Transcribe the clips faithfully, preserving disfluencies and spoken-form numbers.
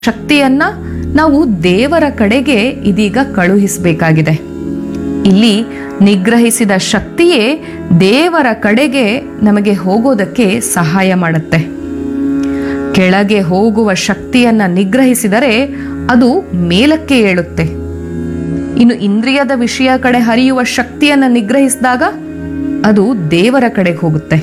ಶಕ್ತಿಯನ್ನ ನಾವು ದೇವರ ಕಡೆಗೆ ಇದೀಗ ಕಳುಹಿಸಬೇಕಾಗಿದೆ. ಇಲ್ಲಿ ನಿಗ್ರಹಿಸಿದ ಶಕ್ತಿಯೇ ದೇವರ ಕಡೆಗೆ ನಮಗೆ ಹೋಗೋದಕ್ಕೆ ಸಹಾಯ ಮಾಡುತ್ತೆ. ಕೆಳಗೆ ಹೋಗುವ ಶಕ್ತಿಯನ್ನ ನಿಗ್ರಹಿಸಿದರೆ ಅದು ಮೇಲಕ್ಕೆ ಏಳುತ್ತೆ. ಇನ್ನು ಇಂದ್ರಿಯದ ವಿಷಯ ಕಡೆ ಹರಿಯುವ ಶಕ್ತಿಯನ್ನ ನಿಗ್ರಹಿಸಿದಾಗ ಅದು ದೇವರ ಕಡೆಗೆ ಹೋಗುತ್ತೆ.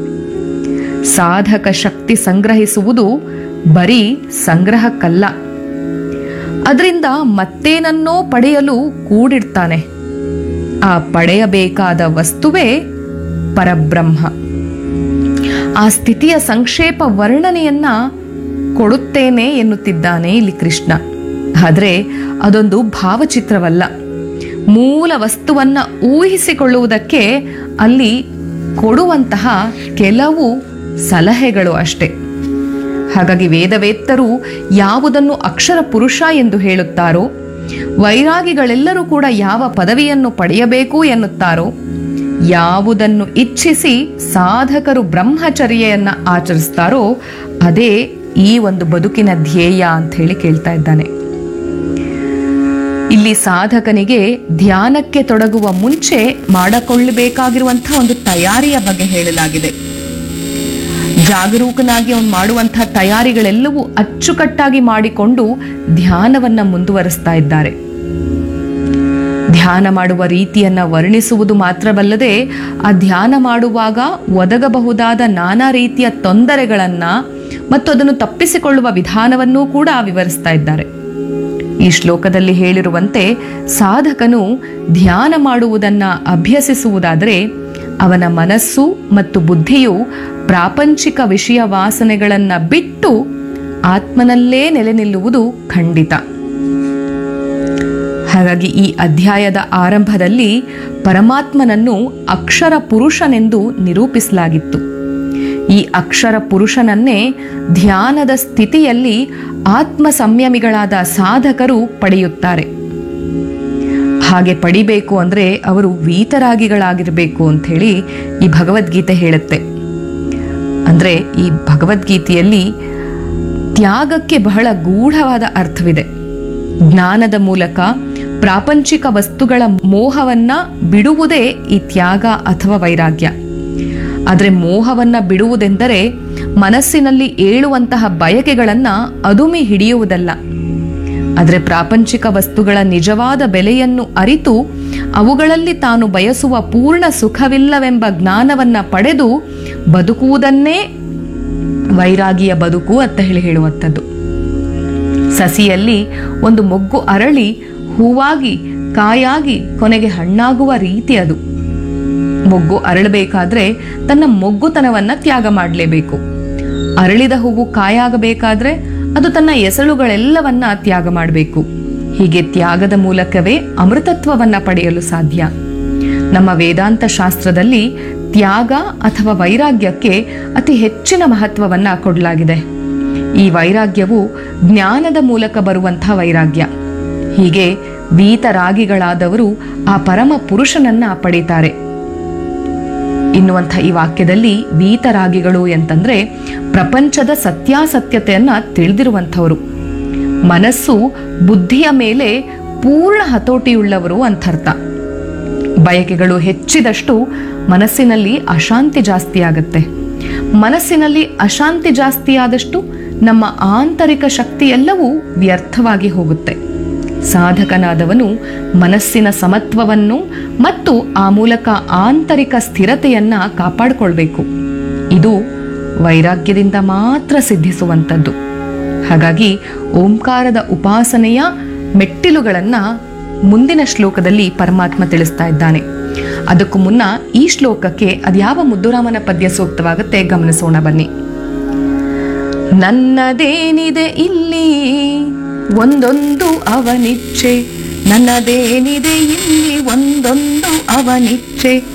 ಸಾಧಕ ಶಕ್ತಿ ಸಂಗ್ರಹಿಸುವುದು ಬರೀ ಸಂಗ್ರಹಕ್ಕಲ್ಲ, ಅದರಿಂದ ಮತ್ತೇನನ್ನೋ ಪಡೆಯಲು ಕೂಡಿಡ್ತಾನೆ. ಆ ಪಡೆಯಬೇಕಾದ ವಸ್ತುವೇ ಪರಬ್ರಹ್ಮ. ಆ ಸ್ಥಿತಿಯ ಸಂಕ್ಷೇಪ ವರ್ಣನೆಯನ್ನ ಕೊಡುತ್ತೇನೆ ಎನ್ನುತ್ತಿದ್ದಾನೆ ಇಲ್ಲಿ ಕೃಷ್ಣ. ಆದರೆ ಅದೊಂದು ಭಾವಚಿತ್ರವಲ್ಲ, ಮೂಲ ವಸ್ತುವನ್ನ ಊಹಿಸಿಕೊಳ್ಳುವುದಕ್ಕೆ ಅಲ್ಲಿ ಕೊಡುವಂತಹ ಕೆಲವು ಸಲಹೆಗಳು ಅಷ್ಟೆ. ಹಾಗಾಗಿ ವೇದವೇತ್ತರು ಯಾವುದನ್ನು ಅಕ್ಷರ ಪುರುಷ ಎಂದು ಹೇಳುತ್ತಾರೋ, ವೈರಾಗಿಗಳೆಲ್ಲರೂ ಕೂಡ ಯಾವ ಪದವಿಯನ್ನು ಪಡೆಯಬೇಕು ಎನ್ನುತ್ತಾರೋ, ಯಾವುದನ್ನು ಇಚ್ಛಿಸಿ ಸಾಧಕರು ಬ್ರಹ್ಮಚರ್ಯೆಯನ್ನ ಆಚರಿಸ್ತಾರೋ ಅದೇ ಈ ಒಂದು ಬದುಕಿನ ಧ್ಯೇಯ ಅಂತ ಹೇಳಿ ಕೇಳ್ತಾ ಇದ್ದಾನೆ. ಇಲ್ಲಿ ಸಾಧಕನಿಗೆ ಧ್ಯಾನಕ್ಕೆ ತೊಡಗುವ ಮುಂಚೆ ಮಾಡಿಕೊಳ್ಳಬೇಕಾಗಿರುವಂತಹ ಒಂದು ತಯಾರಿಯ ಬಗ್ಗೆ ಹೇಳಲಾಗಿದೆ. ಜಾಗರೂಕನಾಗಿ ಅವನು ಮಾಡುವಂತಹ ತಯಾರಿಗಳೆಲ್ಲವೂ ಅಚ್ಚುಕಟ್ಟಾಗಿ ಮಾಡಿಕೊಂಡು ಧ್ಯಾನವನ್ನ ಮುಂದುವರಿಸ್ತಾ ಇದ್ದಾರೆ. ಧ್ಯಾನ ಮಾಡುವ ರೀತಿಯನ್ನ ವರ್ಣಿಸುವುದು ಮಾತ್ರವಲ್ಲದೆ ಆ ಧ್ಯಾನ ಮಾಡುವಾಗ ಒದಗಬಹುದಾದ ನಾನಾ ರೀತಿಯ ತೊಂದರೆಗಳನ್ನ ಮತ್ತು ಅದನ್ನು ತಪ್ಪಿಸಿಕೊಳ್ಳುವ ವಿಧಾನವನ್ನೂ ಕೂಡ ವಿವರಿಸ್ತಾ ಇದ್ದಾರೆ. ಈ ಶ್ಲೋಕದಲ್ಲಿ ಹೇಳಿರುವಂತೆ ಸಾಧಕನು ಧ್ಯಾನ ಮಾಡುವುದನ್ನ ಅಭ್ಯಸಿಸುವುದಾದರೆ ಅವನ ಮನಸ್ಸು ಮತ್ತು ಬುದ್ಧಿಯು ಪ್ರಾಪಂಚಿಕ ವಿಷಯ ವಾಸನೆಗಳನ್ನ ಬಿಟ್ಟು ಆತ್ಮನಲ್ಲೇ ನೆಲೆ ನಿಲ್ಲುವುದು ಖಂಡಿತ. ಹಾಗಾಗಿ ಈ ಅಧ್ಯಾಯದ ಆರಂಭದಲ್ಲಿ ಪರಮಾತ್ಮನನ್ನು ಅಕ್ಷರ ಪುರುಷನೆಂದು ನಿರೂಪಿಸಲಾಗಿತ್ತು. ಈ ಅಕ್ಷರ ಪುರುಷನನ್ನೇ ಧ್ಯಾನದ ಸ್ಥಿತಿಯಲ್ಲಿ ಆತ್ಮ ಸಂಯಮಿಗಳಾದ ಸಾಧಕರು ಪಡೆಯುತ್ತಾರೆ. ಹಾಗೆ ಪಡಿಬೇಕು ಅಂದ್ರೆ ಅವರು ವೀತರಾಗಿಗಳಾಗಿರ್ಬೇಕು ಅಂತ ಹೇಳಿ ಈ ಭಗವದ್ಗೀತೆ ಹೇಳುತ್ತೆ. ಅಂದ್ರೆ ಈ ಭಗವದ್ಗೀತೆಯಲ್ಲಿ ತ್ಯಾಗಕ್ಕೆ ಬಹಳ ಗೂಢವಾದ ಅರ್ಥವಿದೆ. ಜ್ಞಾನದ ಮೂಲಕ ಪ್ರಾಪಂಚಿಕ ವಸ್ತುಗಳ ಮೋಹವನ್ನ ಬಿಡುವುದೇ ಈ ತ್ಯಾಗ ಅಥವಾ ವೈರಾಗ್ಯ. ಆದರೆ ಮೋಹವನ್ನ ಬಿಡುವುದೆಂದರೆ ಮನಸ್ಸಿನಲ್ಲಿ ಏಳುವಂತಹ ಬಯಕೆಗಳನ್ನ ಅದುಮಿ ಹಿಡಿಯುವುದಲ್ಲ. ಆದರೆ ಪ್ರಾಪಂಚಿಕ ವಸ್ತುಗಳ ನಿಜವಾದ ಬೆಲೆಯನ್ನು ಅರಿತು ಅವುಗಳಲ್ಲಿ ತಾನು ಬಯಸುವ ಪೂರ್ಣ ಸುಖವಿಲ್ಲವೆಂಬ ಜ್ಞಾನವನ್ನ ಪಡೆದು ಬದುಕುವುದನ್ನೇ ವೈರಾಗಿಯ ಬದುಕು ಅಂತ ಹೇಳಿ ಹೇಳುವಂಥದ್ದು. ಸಸಿಯಲ್ಲಿ ಒಂದು ಮೊಗ್ಗು ಅರಳಿ ಹೂವಾಗಿ ಕಾಯಾಗಿ ಕೊನೆಗೆ ಹಣ್ಣಾಗುವ ರೀತಿ ಅದು. ಮೊಗ್ಗು ಅರಳಬೇಕಾದ್ರೆ ತನ್ನ ಮೊಗ್ಗುತನವನ್ನ ತ್ಯಾಗ ಮಾಡಲೇಬೇಕು. ಅರಳಿದ ಹೂವು ಕಾಯಾಗಬೇಕಾದ್ರೆ ಅದು ತನ್ನ ಎಸಳುಗಳೆಲ್ಲವನ್ನ ತ್ಯಾಗ ಮಾಡಬೇಕು. ಹೀಗೆ ತ್ಯಾಗದ ಮೂಲಕವೇ ಅಮೃತತ್ವವನ್ನ ಪಡೆಯಲು ಸಾಧ್ಯ. ನಮ್ಮ ವೇದಾಂತ ಶಾಸ್ತ್ರದಲ್ಲಿ ತ್ಯಾಗ ಅಥವಾ ವೈರಾಗ್ಯಕ್ಕೆ ಅತಿ ಹೆಚ್ಚಿನ ಮಹತ್ವವನ್ನ ಕೊಡಲಾಗಿದೆ. ಈ ವೈರಾಗ್ಯವು ಜ್ಞಾನದ ಮೂಲಕ ಬರುವಂತಹ ವೈರಾಗ್ಯ. ಹೀಗೆ ವೀತರಾಗಿಗಳಾದವರು ಆ ಪರಮ ಪುರುಷನನ್ನ ಪಡೀತಾರೆ ಎನ್ನುವಂಥ ಈ ವಾಕ್ಯದಲ್ಲಿ ವೀತರಾಗಿಗಳು ಎಂತಂದ್ರೆ ಪ್ರಪಂಚದ ಸತ್ಯಾಸತ್ಯತೆಯನ್ನ ತಿಳಿದಿರುವಂಥವರು, ಮನಸ್ಸು ಬುದ್ಧಿಯ ಮೇಲೆ ಪೂರ್ಣ ಹತೋಟಿಯುಳ್ಳವರು ಅಂತರ್ಥ. ಬಯಕೆಗಳು ಹೆಚ್ಚಿದಷ್ಟು ಮನಸ್ಸಿನಲ್ಲಿ ಅಶಾಂತಿ ಜಾಸ್ತಿ ಆಗುತ್ತೆ. ಮನಸ್ಸಿನಲ್ಲಿ ಅಶಾಂತಿ ಜಾಸ್ತಿ ಆದಷ್ಟು ನಮ್ಮ ಆಂತರಿಕ ಶಕ್ತಿ ಎಲ್ಲವೂ ವ್ಯರ್ಥವಾಗಿ ಹೋಗುತ್ತೆ. ಸಾಧಕನಾದವನು ಮನಸ್ಸಿನ ಸಮತ್ವವನ್ನು ಮತ್ತು ಆ ಮೂಲಕ ಆಂತರಿಕ ಸ್ಥಿರತೆಯನ್ನ ಕಾಪಾಡಿಕೊಳ್ಬೇಕು. ಇದು ವೈರಾಗ್ಯದಿಂದ ಮಾತ್ರ ಸಿದ್ಧಿಸುವಂಥದ್ದು. ಹಾಗಾಗಿ ಓಂಕಾರದ ಉಪಾಸನೆಯ ಮೆಟ್ಟಿಲುಗಳನ್ನ ಮುಂದಿನ ಶ್ಲೋಕದಲ್ಲಿ ಪರಮಾತ್ಮ ತಿಳಿಸ್ತಾ ಇದ್ದಾನೆ. ಅದಕ್ಕೂ ಮುನ್ನ ಈ ಶ್ಲೋಕಕ್ಕೆ ಅದ್ಯಾವ ಮುದ್ದುರಾಮನ ಪದ್ಯ ಸೂಕ್ತವಾಗುತ್ತೆ ಗಮನಿಸೋಣ ಬನ್ನಿ. ನನ್ನದೇನಿದೆ ಇಲ್ಲಿ ಒಂದೊಂದು ಅವನಿಚ್ಛೆ, ನನ್ನದೇನಿದೆ ಇಲ್ಲಿ ಒಂದೊಂದು ಅವನಿಚ್ಛೆ,